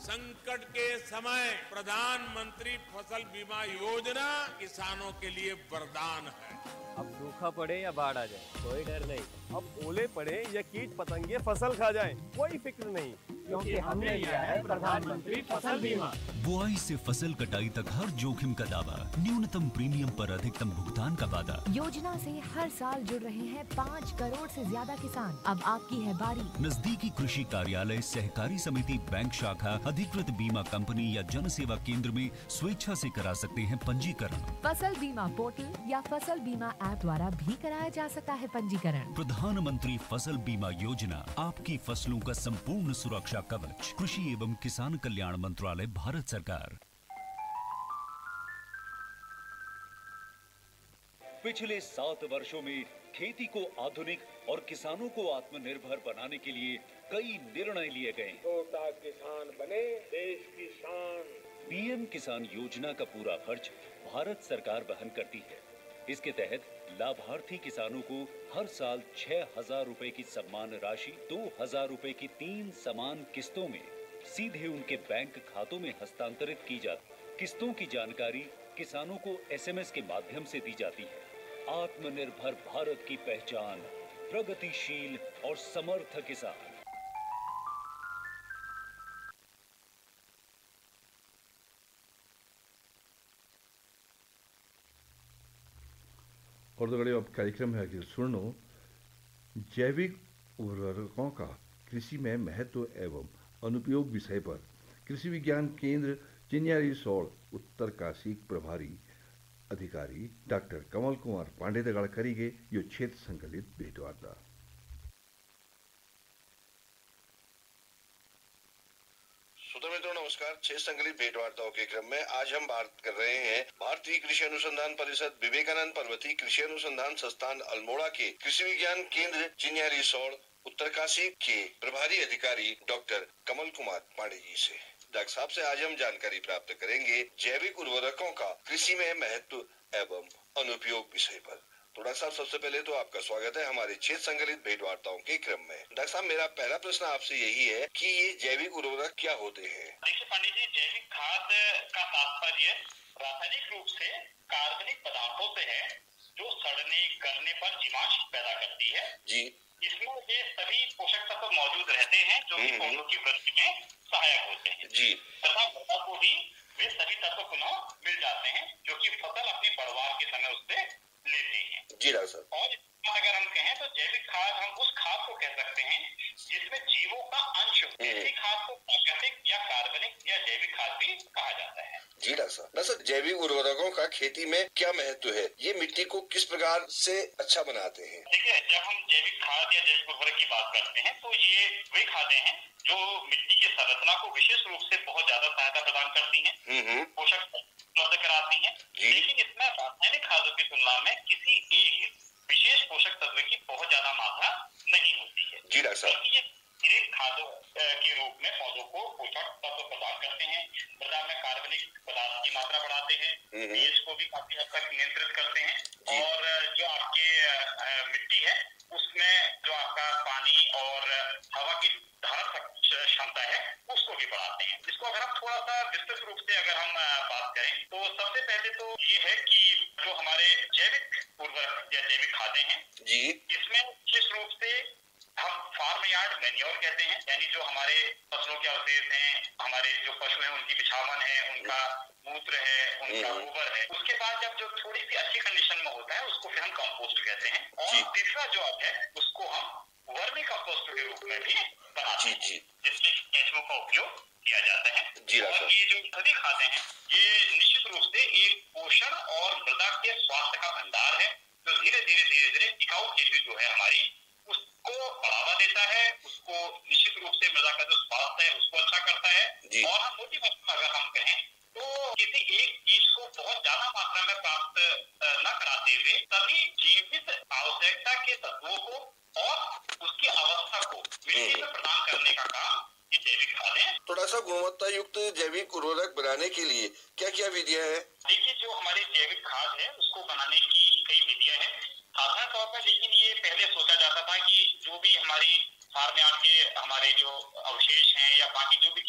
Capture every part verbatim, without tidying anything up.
संकट के समय प्रधानमंत्री फसल बीमा योजना किसानों के लिए वरदान है। अब सूखा पड़े या बाढ़ आ जाए कोई डर नहीं। अब ओले पड़े या कीट पतंगे फसल खा जाए कोई फिक्र नहीं, क्योंकि हमने लिया है प्रधानमंत्री फसल बीमा। बुआई से फसल कटाई तक हर जोखिम का दावा, न्यूनतम प्रीमियम पर अधिकतम भुगतान का वादा। योजना से हर साल जुड़ रहे हैं पाँच करोड़ से ज्यादा किसान। अब आपकी है बारी। नजदीकी कृषि कार्यालय, सहकारी समिति, बैंक शाखा, अधिकृत बीमा कंपनी या जन सेवा केंद्र में स्वेच्छा से करा सकते हैं पंजीकरण। फसल बीमा पोर्टल या फसल बीमा ऐप द्वारा भी कराया जा सकता है पंजीकरण। प्रधानमंत्री फसल बीमा योजना, आपकी फसलों का संपूर्ण सुरक्षा कवच। कृषि एवं किसान कल्याण मंत्रालय, भारत सरकार। पिछले सात वर्षों में खेती को आधुनिक और किसानों को आत्मनिर्भर बनाने के लिए कई निर्णय लिए गए। छोटा किसान बने देश की शान। पीएम किसान योजना का पूरा खर्च भारत सरकार वहन करती है। इसके तहत लाभार्थी किसानों को हर साल छह हजार रूपए की सम्मान राशि दो हजार रूपए की तीन समान किस्तों में सीधे उनके बैंक खातों में हस्तांतरित की जाती। किस्तों की जानकारी किसानों को एसएमएस के माध्यम से दी जाती है। आत्मनिर्भर भारत की पहचान, प्रगतिशील और समर्थ किसान। और तो अब कार्यक्रम है कि सुनो जैविक उर्वरकों का कृषि में महत्व एवं अनुपयोग विषय पर कृषि विज्ञान केंद्र चिन्यारी सौड़ उत्तरकाशी प्रभारी अधिकारी डॉक्टर कमल कुमार पांडे दगड़ करीगे यो क्षेत्र संकलित भेंटवार्ता। श्रोता मित्रों नमस्कार। क्षेत्र संकलित भेंटवार्ताओं के क्रम में आज हम बात कर रहे हैं भारतीय कृषि अनुसंधान परिषद विवेकानंद पर्वतीय कृषि अनुसंधान संस्थान अल्मोड़ा के कृषि विज्ञान केंद्र चिन्यारी सौड़ उत्तरकाशी के प्रभारी अधिकारी डॉक्टर कमल कुमार पांडे जी से। डॉक्टर साहब से आज हम जानकारी प्राप्त करेंगे जैविक उर्वरकों का कृषि में महत्व एवं अनुपयोग विषय पर। तो डॉक्टर साहब सबसे पहले तो आपका स्वागत है हमारे क्षेत्र संकलित भेंटवार्ताओं के क्रम में। डॉक्टर साहब मेरा पहला प्रश्न आपसे यही है कि ये जैविक उर्वरक क्या होते हैं? देखिए पंडित जी, जैविक खाद का तात्पर्य रासायनिक रूप से कार्बनिक पदार्थों से है जो सड़ने गलने पर जीवांश पैदा करती है जी। इसमें ये सभी पोषक तत्व मौजूद रहते हैं जो कि पौधों की वृद्धि में सहायक होते हैं जी, तथा मृदा को भी वे सभी तत्व पुनः मिल जाते हैं जो कि फसल अपनी बढ़वार के समय उससे लेते हैं जी डॉक्टर साहब। और अगर हम कहें तो जैविक खाद हम उस खाद को कह सकते हैं जिसमें जीवों का अंश हो। ऐसी खाद को प्राकृतिक या कार्बनिक या जैविक खाद भी कहा जाता है जी डॉक्टर साहब। डॉक्टर जैविक उर्वरकों का खेती में क्या महत्व है? ये मिट्टी को किस प्रकार से अच्छा बनाते हैं? देखिए, जब हम जैविक खाद या जैविक उर्वरक की बात करते हैं तो ये वे खादें हैं जो मिट्टी की संरचना को विशेष रूप से बहुत ज्यादा सहायता प्रदान करती हैं, पोषक उपलब्ध कराती हैं, लेकिन इसमें रासायनिक खादों की तुलना में किसी एक विशेष पोषक तत्व की बहुत ज्यादा मात्रा नहीं होती है जी डॉक्टर साहब। ये सिर्फ खादों के रूप में पौधों को पोषक तत्व प्रदान करते हैं, मृदा में कार्बनिक पदार्थ की मात्रा बढ़ाते हैं, पीएच को भी काफी हद तक नियंत्रित करते हैं और जो आपके मिट्टी है उसमें जो आपका पानी और हवा की धारण क्षमता है उसको भी बढ़ाते हैं। इसको अगर हम थोड़ा सा विस्तृत रूप से अगर हम बात करें तो सबसे पहले तो ये है कि जो हमारे जैविक उर्वरक या जैविक खादें हैं जी, इसमें विशेष रूप से हम फार्म यार्ड मैन्योर कहते हैं, यानी जो हमारे फसलों के अवशेष हैं, हमारे जो पशु हैं उनकी बिछावन है, उनका मूत्र है, उनका गोबर है, उसके बाद जब जो थोड़ी सी अच्छी कंडीशन में होता है उसको फिर हम कंपोस्ट कहते हैं। और तीसरा जो है उसको हम वर्मी कंपोस्ट के रूप में भी बनाते हैं जिसमें केंचुओं का उपयोग किया जाता है जी। और ये जो सभी खाते हैं ये निश्चित रूप से एक पोषण और मृदा के स्वास्थ्य का भंडार है जो धीरे धीरे धीरे धीरे टिकाऊ खेती जो है हमारी उसको बढ़ावा देता है, उसको निश्चित रूप से मृदा का जो स्वास्थ्य है उसको अच्छा करता है। और हम मोटी भाषा अगर हम कहें तो किसी एक चीज को बहुत ज्यादा मात्रा में प्राप्त न कराते हुए सभी जीवित आवश्यकता के तत्वों को और उसकी अवस्था को मिट्टी में प्रदान करने का काम ये जैविक खाद है। थोड़ा सा गुणवत्ता युक्त जैविक उर्वरक बनाने के लिए क्या क्या विधियां हैं? देखिए, जो हमारी जैविक खाद है उसको बनाने की कई विधियां हैं साधारण तौर पर, लेकिन ये पहले सोचा जाता था कि जो भी हमारी फार्म यार्ड के हमारे जो अवशेष हैं या बाकी जो भी चीजें उसको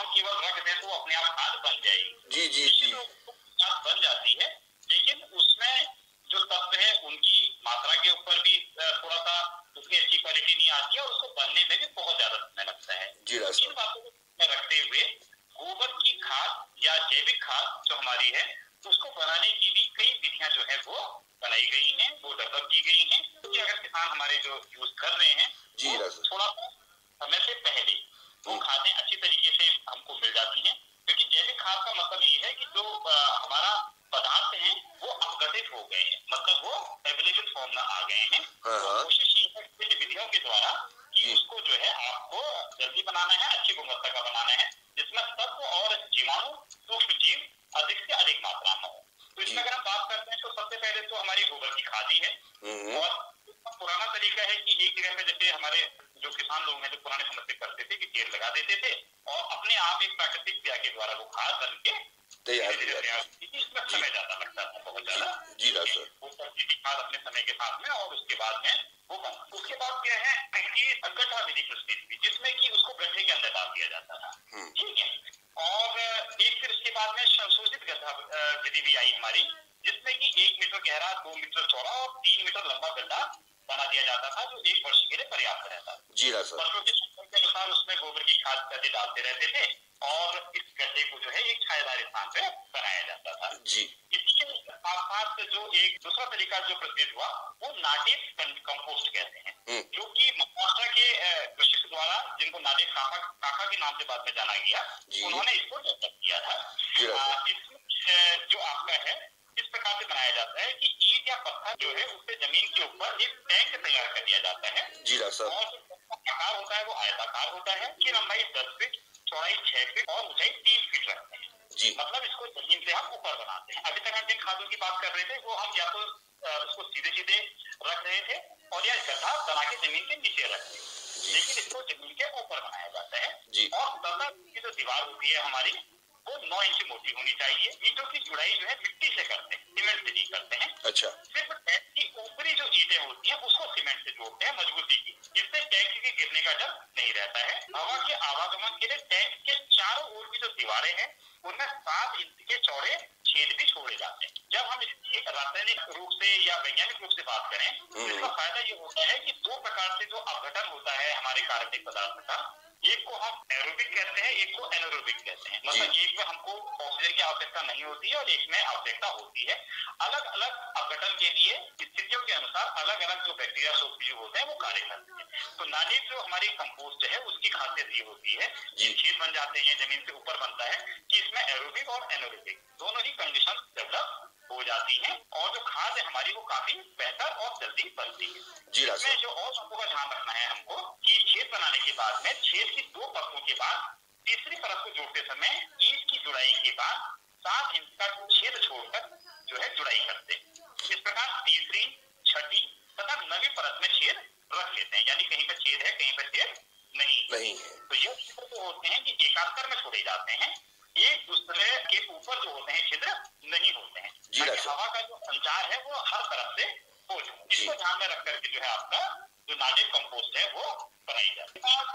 हम केवल रख दें तो अपने आप खाद बन जाएगी। जी जी जी खाद बन जाती है, लेकिन उसमें जो तत्व है उनकी मात्रा के ऊपर भी थोड़ा सा उसकी अच्छी क्वालिटी नहीं आती है और उसको बनने में भी बहुत ज्यादा समय लगता है। इन बातों को रखते हुए गोबर की खाद या जैविक खाद जो हमारी है उसको बनाने की भी कई विधियां जो है वो बनाई गई हैं, वो डेवलप की गई हैं। क्योंकि अगर किसान हमारे जो यूज कर रहे हैं जी थोड़ा समय से पहले वो खादें अच्छी तरीके से हमको मिल जाती हैं। क्योंकि जैविक खाद का मतलब ये है कि जो आ, हमारा पदार्थ हैं वो अपघटित हो गए हैं, मतलब वो अवेलेबल फॉर्म में आ गए हैं। तो कोशिश ये है विधियों के द्वारा कि उसको जो है आपको जल्दी बनाना है, अच्छी गुणवत्ता का बनाना है, जिसमें तत्व और जीवाणु सूक्ष्म जीव अधिक से अधिक मात्रा में हो। तो इसमें अगर हम बात करते हैं तो सबसे पहले तो हमारी गोबर की खाद ही है। और पुराना तरीका है कि एक जगह पे जैसे हमारे जो किसान लोग हैं जो पुराने समय से करते थे कि ढेर लगा देते थे और अपने आप एक प्राकृतिक क्रिया के द्वारा वो खाद बन के तैयार इसमें समय ज्यादा लगता था, बहुत ज्यादा जी सर। वो करती थी खाद अपने समय के साथ में और उसके बाद में वो बना। उसके बाद क्या है कि गड्ढा विधि प्रस्तुत हुई जिसमें कि उसको गड्ढे के अंदर डाल दिया जाता था, ठीक है। और एक फिर उसके बाद में संशोधित गड्ढा विधि भी आई हमारी, जिसमें कि एक मीटर गहरा, दो मीटर चौड़ा और तीन मीटर लंबा गड्ढा बना दिया जाता था जो एक वर्ष के लिए पर्याप्त रहता जी सर। वर्षों के समय के अनुसार उसमें गोबर की खाद पहले डालते रहते थे और इस गड्ढे को जो है एक छायादार स्थान पे बनाया जाता था जी। इसी के साथ साथ जो एक दूसरा तरीका जो प्रचलित हुआ वो नाडेप कंपोस्ट कहते हैं, जो कि महाराष्ट्र के कृषक द्वारा, जिनको नाडेप काका काका के नाम से बाद में जाना गया, उन्होंने इसको डेवलप किया था। इसमें जो आपका है इस प्रकार से बनाया जाता है कि ईंट या पत्थर जो है उससे जमीन के ऊपर एक टैंक तैयार कर दिया जाता है जी सर। और जो आकार होता है वो आयताकार होता है, की लंबाई दस फीट, चौड़ाई छह फीट और ऊंचाई तीन फीट रखते हैं जी। मतलब इसको जमीन से हम ऊपर बनाते हैं। अभी तक हम जिन खादों की बात कर रहे थे वो हम या तो उसको सीधे सीधे रख रहे थे और या गड्ढा बना के जमीन के नीचे रख रहे थे, लेकिन इसको जमीन के ऊपर बनाया जाता है जी। और तथा की जो दीवार होती है हमारी वो नौ इंच मोटी होनी चाहिए। ईंटों की जुड़ाई जो है मिट्टी से करते हैं, सीमेंट से नहीं करते हैं। अच्छा। सिर्फ टैंक की ऊपरी जो ईंटें होती हैं उसको सीमेंट से जोड़ते हैं मजबूती की, इससे टैंक के गिरने का डर नहीं रहता है। हवा के आवागमन के लिए टैंक के चारों ओर की जो दीवारें हैं उनमें सात इंच के चौड़े छेद भी छोड़े जाते हैं। जब हम इसकी रासायनिक रूप से या वैज्ञानिक रूप से बात करें तो इसका फायदा ये होता है कि दो प्रकार से जो अपघटन होता है हमारे कार्बनिक पदार्थ का, एक को हम एरोबिक कहते हैं, एक को एनारोबिक कहते हैं। मतलब एक में हमको ऑक्सीजन की आवश्यकता नहीं होती है और एक में आवश्यकता होती है। अलग अलग अपघटन के लिए स्थितियों के अनुसार अलग अलग जो बैक्टीरिया सोपजीव होते हैं वो कार्य करते हैं। तो नालीज जो हमारी कंपोस्ट है उसकी खासियत ये होती है, ये छेद बन जाते हैं, जमीन से ऊपर बनता है, कि इसमें एरोबिक और एनारोबिक दोनों ही कंडीशन डेवलप हो जाती हैं और जो खाद है हमारी वो काफी बेहतर और जल्दी बनती है जी। इसमें जो और बातों का ध्यान रखना है हमको कि छेद बनाने के बाद में छेद की दो परतों के बाद तीसरी परत को जोड़ते समय ईंट की जुड़ाई के बाद सात इंच का छेद छोड़कर जो है जुड़ाई करते हैं। इस प्रकार तीसरी, छठी तथा नवी परत में छेद रख लेते हैं, यानी कहीं पर छेद है कहीं पर छेद नहीं नहीं है। तो ये छिद्र जो होते हैं कि एकांतर में छोड़े जाते हैं, एक दूसरे के ऊपर जो होते हैं छिद्र नहीं होते हैं, ताकि हवा का जो संचार है वो हर तरफ से हो जाए। इसको ध्यान में रख करके जो है आपका जो नाडेप कंपोस्ट है वो बनाई जाती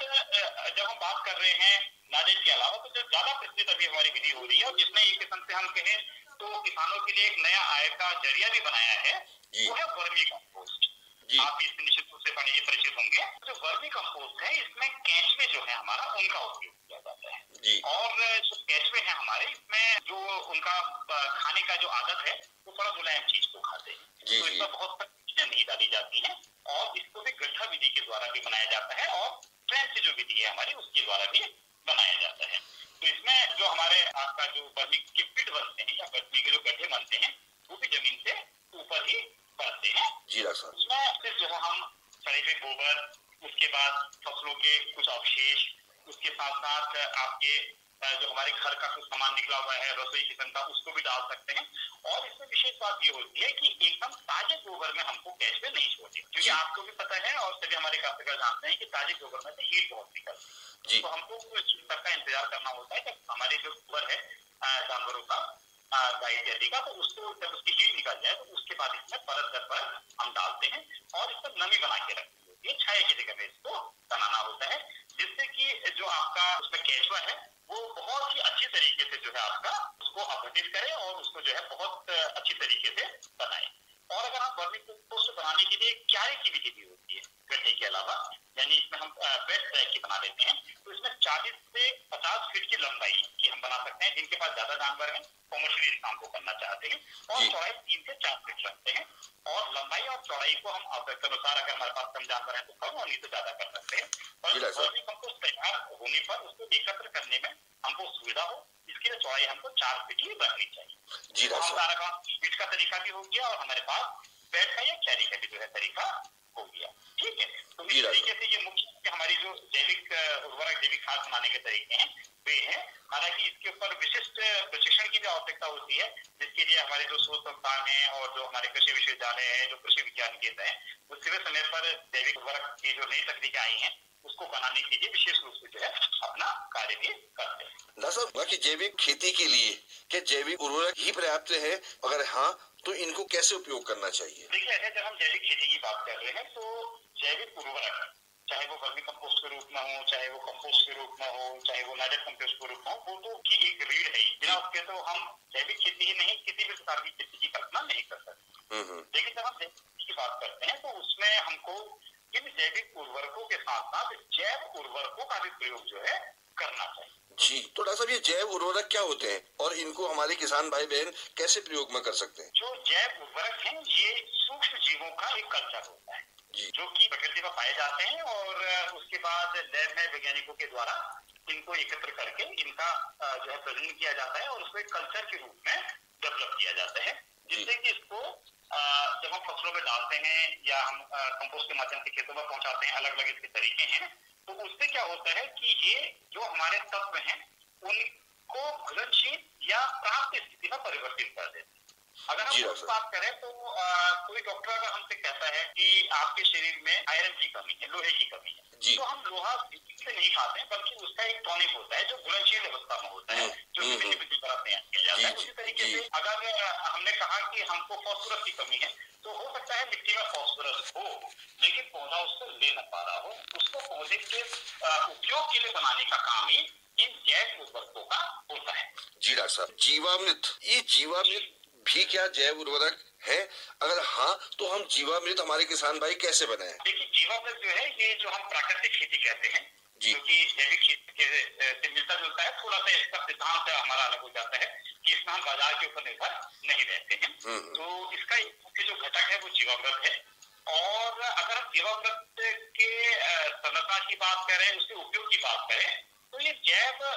है। जब हम बात कर रहे हैं नाडेप के अलावा तो जो ज्यादा प्रचलित अभी हमारी विधि हो रही है और जिसमें एक किस्म से हम कहें तो किसानों के लिए एक नया आय का जरिया भी बनाया है, वो है वर्मी कंपोस्ट। आप इससे निश्चित रूप से परिचित होंगे। जो वर्मी कंपोस्ट है इसमें केंचुए जो है हमारा उनका उपयोग किया जाता है जी। और जो केंचुए हैं हमारे इसमें जो उनका खाने का जो आदत है वो बड़ा मुलायम चीज को खाते हैं, तो इसमें बहुत चीजें नहीं डाली जाती हैं और इसको भी गड्ढा विधि के द्वारा भी बनाया जाता है और ट्रेंच जो विधि है हमारी उसके द्वारा भी बनाया जाता है। तो इसमें जो हमारे आपका जो वर्मी के पिट बनते हैं या वर्मी के जो गड्ढे बनते हैं वो भी जमीन से ऊपर ही बनते हैं जी। उसमें फिर जो है हम सड़े हुए गोबर, उसके बाद फसलों के कुछ अवशेष, उसके साथ साथ आपके जो हमारे घर का कुछ सामान निकला हुआ है रसोई किचन का उसको भी डाल सकते हैं। और इसमें विशेष बात ये होती है कि एकदम ताजे गोबर में हमको केंचुए नहीं छोड़ते, क्योंकि आपको भी पता है और सभी हमारे काश्तकार जानते हैं कि ताजे गोबर में से हीट बहुत निकलती है, तो हमको कुछ तक का इंतजार करना होता है कि हमारे जो गोबर है जानवरों का, गाय इत्यादि का, तो उसको जब उसकी हीट निकल जाए तो उसके बाद इसमें परत दर परत हम डालते हैं और इस पर नमी बना के रखते हैं। होती है, छाया की जगह में इसको बनाना होता है, जिससे कि जो आपका उसमें केचुआ है वो बहुत ही अच्छी तरीके से जो है आपका उसको अपघटित करे और उसको जो है बहुत अच्छी तरीके से बनाए। और अगर हम वर्मी कंपोस्ट बनाने के लिए क्यारे की विधि भी होती है गड्ढे के अलावा, यानी इसमें हम बेड ट्रैक की बना लेते हैं, तो इसमें चालीस से पचास फीट की लंबाई की हम बना सकते हैं, जिनके पास ज्यादा जानवर हैं, कॉमर्शियली इस काम को करना चाहते हैं, और चौड़ाई तीन से चार फीट रखते हैं। और लंबाई और चौड़ाई को हम आवश्यकता अनुसार, अगर हमारे पास कम जानवर है तो कम और नहीं तो ज्यादा कर सकते हैं। और वर्मी कंपोस्ट तैयार होने पर उसको एकत्र करने में हमको सुविधा हो, इसके लिए चौड़ाई हमको चार फीट की रखनी चाहिए। जी तो हमारा काम फीट का तरीका भी हो गया और हमारे पास बेड का या क्यारी का भी जो है तरीका हो गया। ठीक है, तो इस तरीके से ये मुख्य हमारी जो जैविक उर्वरक जैविक खाद बनाने के तरीके हैं वे हैं। हालांकि इसके ऊपर विशिष्ट प्रशिक्षण की भी आवश्यकता होती है, जिसके लिए हमारे जो शोध संस्थान है और जो हमारे कृषि विश्वविद्यालय है, जो कृषि विज्ञान केंद्र है, वो समय समय पर जैविक उर्वरक की जो नई तकनीकें आई हैं उसको बनाने के लिए विशेष रूप से जो है अपना कार्य भी करते हैं। डॉक्टर साहब, कि जैविक खेती के लिए क्या जैविक उर्वरक ही पर्याप्त है? अगर हाँ तो इनको कैसे उपयोग करना चाहिए? देखिए, ऐसे जब हम जैविक खेती की बात कर रहे हैं तो जैविक उर्वरक चाहे वो वर्मी कंपोस्ट के रूप में हो, चाहे वो कंपोस्ट के रूप में हो, चाहे वो नाइट्रेट कंपोस्ट के रूप में हो, वो तो की एक रीढ़ है। बिना उसके तो हम जैविक खेती ही नहीं किसी भी प्रकार की खेती की कल्पना नहीं कर सकते। लेकिन जब हम जैविक खेती की बात करते हैं तो उसमें हमको इन जैविक उर्वरकों के साथ साथ जैव उर्वरकों का भी प्रयोग जो है करना चाहिए। जी, तो डॉक्टर साहब, ये जैव उर्वरक क्या होते हैं और इनको हमारे किसान भाई बहन कैसे प्रयोग में कर सकते हैं? जो जैव उर्वरक हैं ये सूक्ष्म जीवों का एक कल्चर होता है जो कि प्रकृति में पाए जाते हैं और उसके बाद लैब में वैज्ञानिकों के द्वारा इनको एकत्र करके इनका जो है प्रजनन किया जाता है और उसको एक कल्चर के रूप में डेवलप किया जाता है, जिससे कि इसको जब हम फसलों में डालते हैं या हम कंपोस्ट के माध्यम से खेतों में पहुंचाते हैं, अलग अलग इसके तरीके हैं, तो उससे क्या होता है कि ये जो हमारे तत्व हैं उनको घुलनशील या प्राप्त स्थिति में परिवर्तित कर देते हैं। अगर हम उस बात करें तो आ, कोई डॉक्टर अगर हमसे कहता है कि आपके शरीर में आयरन की कमी है, लोहे की कमी है, तो हम लोहा से नहीं खाते हैं, बल्कि उसका एक टॉनिक होता है जो घुलनशील अवस्था में होता है, जो विभिन्न विधि द्वारा तैयार किया जाता है। उसी तरीके से अगर हमने कहा कि हमको फास्फोरस की कमी है, तो हो सकता है मिट्टी में फास्फोरस हो लेकिन पौधा उसको ले न पा रहा हो, उसको पौधे के उपयोग के लिए बनाने का काम ही इन जैव उर्वरकों का होता है। जी डॉक्टर साहब, जीवामृत, ये जीवामृत भी क्या जैव उर्वरक है? अगर हाँ तो हम जीवामृत हमारे किसान भाई कैसे बनाएं? देखिए, जीवामृत जो है ये जो हम प्राकृतिक खेती कहते हैं, क्योंकि जैविक खेती से मिलता जुलता है, थोड़ा सा इसका सिद्धांत हमारा अलग हो जाता है कि इसमें हम बाजार के ऊपर निर्भर नहीं रहते हैं। तो इसका एक मुख्य जो घटक है वो जीवामृत है। और अगर हम जीवामृत के संरचना की बात करें, उसके उपयोग की बात करें, तो ये जैव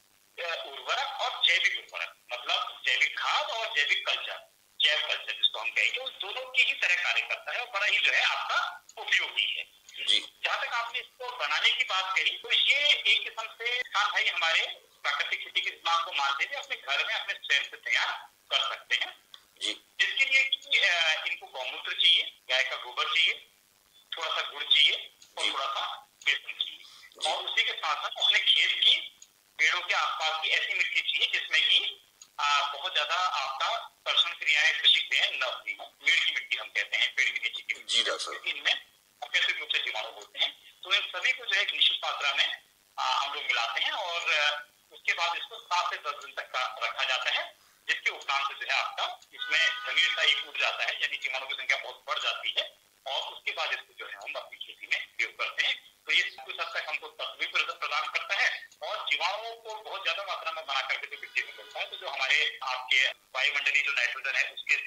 उर्वरक और जैविक उर्वरक मतलब जैविक खाद और जैविक कल्चर, जैव कल्चर जिसको हम कहेंगे, उस दोनों की ही तरह कार्य करता है और बड़ा ही जो है आपका उपयोगी है। जहाँ तक आपने इसको बनाने की बात कही, तो ये एक किस्म से किसान भाई हमारे प्राकृतिक खेती के इस्तेमाल को मानते हुए अपने घर में अपने स्वयं से तैयार कर सकते हैं। इसके लिए इनको गौमूत्र चाहिए, गाय का गोबर चाहिए, थोड़ा सा गुड़ चाहिए और थोड़ा सा बेसन चाहिए, और उसी के साथ साथ अपने खेत की पेड़ों के आसपास की ऐसी मिट्टी चाहिए जिसमें कि बहुत ज्यादा आपका कर्षण क्रियाएं कृषि क्रियाएं न हुई हो। मेड़ की मिट्टी हम कहते हैं, पेड़ के नीचे की मिट्टी, इनमें अवैध रूप से जीवाणु होते हैं। तो इन सभी को जो है एक निश्चित मात्रा में आ, हम लोग मिलाते हैं और उसके बाद इसको सात से दस दिन तक का रखा जाता है, जिसके उपरांत से जो है आपका इसमें जमीन का एक उठ जाता है, यानी जीवाणु की संख्या बहुत बढ़ जाती है और उसके बाद इसको जो है हम अपनी खेती में उपयोग करते हैं। तो ये कुछ हद तक हमको तत्व भी प्रदान करता है और जीवाणुओं को बहुत ज्यादा मात्रा में बना करके जो मिट्टी में मिलता है, तो जो हमारे आपके वायुमंडलीय जो नाइट्रोजन है उसके